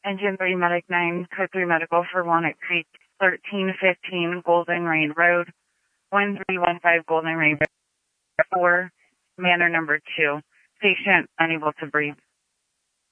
Engine 3 Medic 9, Code 3 Medical for Walnut Creek, 1315 Golden Rain Road, 1315 Golden Rain Road, 4, Manor number 2. Patient unable to breathe.